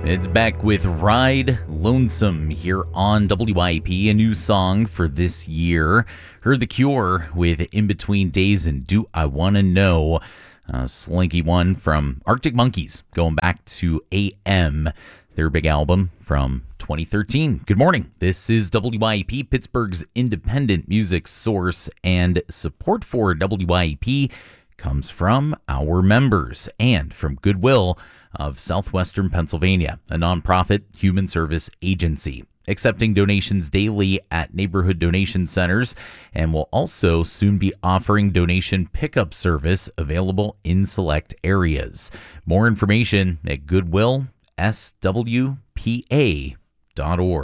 It's back with Ride Lonesome here on WIP, a new song for this year. Heard The Cure with In Between Days and Do I Wanna Know. A slinky one from Arctic Monkeys, going back to AM, their big album from 2013. Good morning. This is WIP, Pittsburgh's independent music source, and support for WIP comes from our members and from Goodwill of Southwestern Pennsylvania, a nonprofit human service agency, accepting donations daily at neighborhood donation centers, and will also soon be offering donation pickup service available in select areas. More information at goodwillswpa.org.